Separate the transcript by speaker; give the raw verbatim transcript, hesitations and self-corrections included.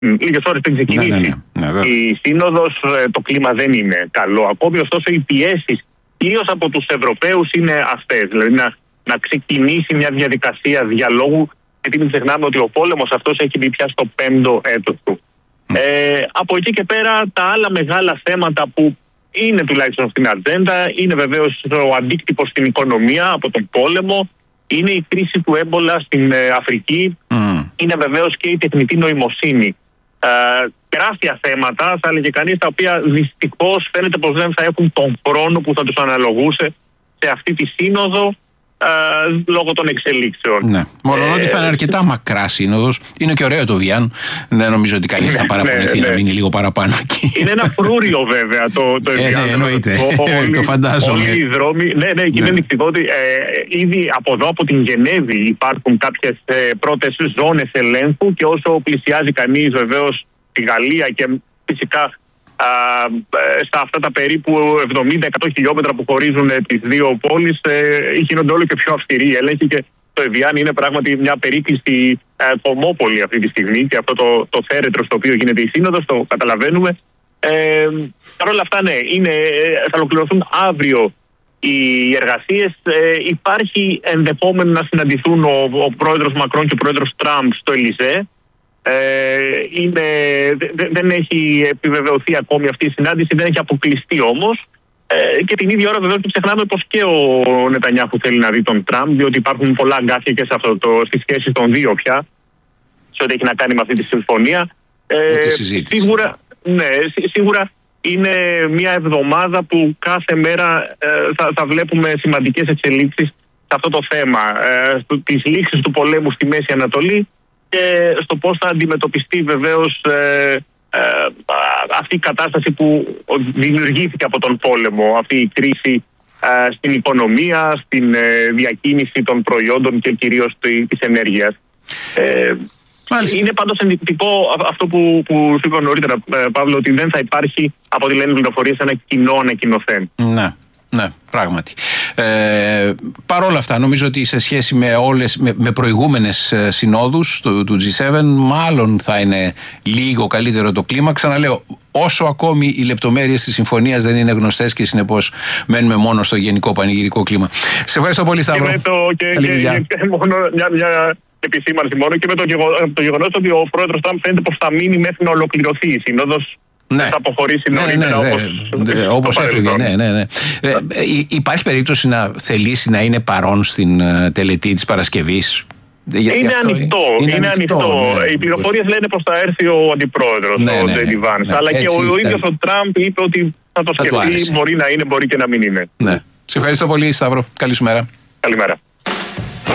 Speaker 1: λίγες ώρες πριν ξεκινήσει
Speaker 2: ναι, ναι, ναι, ναι,
Speaker 1: η σύνοδος, το κλίμα δεν είναι καλό ακόμη, ωστόσο οι πιέσεις κυρίως από τους Ευρωπαίους είναι αυτές, δηλαδή να, να ξεκινήσει μια διαδικασία διαλόγου, γιατί μην ξεχνάμε ότι ο πόλεμος αυτός έχει μπει πια στο πέμπτο έτος του. Mm. Ε, από εκεί και πέρα τα άλλα μεγάλα θέματα που είναι τουλάχιστον στην ατζέντα είναι βεβαίως ο αντίκτυπος στην οικονομία από τον πόλεμο, είναι η κρίση του έμπολα στην ε, Αφρική, mm. είναι βεβαίως και η τεχνητή νοημοσύνη. Ε, τεράστια θέματα, θα έλεγε κανείς, τα οποία δυστυχώς φαίνεται πως δεν θα έχουν τον χρόνο που θα τους αναλογούσε σε αυτή τη σύνοδο ε, λόγω των εξελίξεων.
Speaker 2: Ναι. Μόνο ε, ότι θα είναι αρκετά μακρά σύνοδος. Είναι και ωραίο το Βιάν. Δεν νομίζω ότι κανείς θα παραπονεθεί ναι, ναι, να μείνει λίγο παραπάνω εκεί.
Speaker 1: Είναι ένα φρούριο βέβαια το, το
Speaker 2: ε,
Speaker 1: Βιάν.
Speaker 2: Ναι, εννοείται.
Speaker 1: Όλοι,
Speaker 2: το φαντάζομαι.
Speaker 1: Όλοι οι δρόμοι. Ναι, ναι, και
Speaker 2: ναι.
Speaker 1: είναι δεικτικό ότι ε, ήδη από εδώ, από την Γενέβη, υπάρχουν κάποιες ε, πρώτες ζώνες ελέγχου και όσο πλησιάζει κανείς βεβαίως τη Γαλλία και φυσικά α, στα αυτά τα περίπου εβδομήντα με εκατό χιλιόμετρα που χωρίζουν τις δύο πόλεις ε, γίνονται όλο και πιο αυστηροί έλεγχοι και το Εβιάν είναι πράγματι μια περίκλειστη ε, κομμόπολη αυτή τη στιγμή και αυτό το, το θέρετρο στο οποίο γίνεται η σύνοδος, το καταλαβαίνουμε. Ε, Παρ' όλα αυτά ναι, είναι, θα ολοκληρωθούν αύριο οι εργασίες. Ε, υπάρχει ενδεχόμενο να συναντηθούν ο, ο πρόεδρος Μακρόν και ο πρόεδρος Τραμπ στο Ελιζέ. Ε, είναι, δε, δεν έχει επιβεβαιωθεί ακόμη αυτή η συνάντηση, δεν έχει αποκλειστεί όμως. Ε, και την ίδια ώρα βεβαίως μην ξεχνάμε πως και ο Νετανιάχου θέλει να δει τον Τραμπ, διότι υπάρχουν πολλά αγκάθια και σε αυτό το, στις σχέσεις των δύο πια, σε ό,τι έχει να κάνει με αυτή τη συμφωνία. Ε, σίγουρα, ναι, σίγουρα είναι μια εβδομάδα που κάθε μέρα ε, θα, θα βλέπουμε σημαντικές εξελίξεις σε αυτό το θέμα ε, της λήξης του πολέμου στη Μέση Ανατολή και στο πώς θα αντιμετωπιστεί βεβαίως ε, ε, αυτή η κατάσταση που δημιουργήθηκε από τον πόλεμο, αυτή η κρίση ε, στην οικονομία, στην ε, διακίνηση των προϊόντων και κυρίως της ενέργειας. Ε, είναι πάντως ενδεικτικό αυτό που, που σου είπα νωρίτερα, Παύλο, ότι δεν θα υπάρχει, από ό,τι λένε πληροφορίες, ένα κοινό ανακοινωθέν.
Speaker 2: Ναι. Ναι, πράγματι. Ε, Παρ' όλα αυτά, νομίζω ότι σε σχέση με, όλες, με, με προηγούμενες συνόδους του, του τζι σέβεν, μάλλον θα είναι λίγο καλύτερο το κλίμα. Ξαναλέω, όσο ακόμη οι λεπτομέρειες της συμφωνίας δεν είναι γνωστές και συνεπώς μένουμε μόνο στο γενικό πανηγυρικό κλίμα. Σε ευχαριστώ πολύ, Σταύρο.
Speaker 1: Και, με το, και, και, και μόνο μια, μια επισήμανση μόνο και με το, γεγονό, το γεγονός ότι ο πρόεδρος Τραμπ φαίνεται πως θα μείνει μέχρι να ολοκληρωθεί η σύνοδος.
Speaker 2: Ναι.
Speaker 1: Θα αποχωρήσει
Speaker 2: ναι,
Speaker 1: νωρίτερα
Speaker 2: ναι, ναι,
Speaker 1: όπως,
Speaker 2: ναι, όπως έφυγε. Ναι, ναι, ναι. Ε, ε, υπάρχει περίπτωση να θελήσει να είναι παρόν στην uh, τελετή της Παρασκευής?
Speaker 1: Είναι ανοιχτό. Είναι, είναι ανοιχτό. ανοιχτό. Ναι, οι πληροφορίες λένε πως θα έρθει ο αντιπρόεδρος, ναι, ο Τζέι Ντι ναι, Βάνς. Ναι, αλλά έτσι, και ο, ο ίδιος ο Τραμπ είπε ότι θα το σκεφτεί. Μπορεί να είναι, μπορεί και να μην είναι.
Speaker 2: Ναι. Σε ευχαριστώ πολύ, Σταύρο. Καλή σου μέρα.
Speaker 1: Καλημέρα.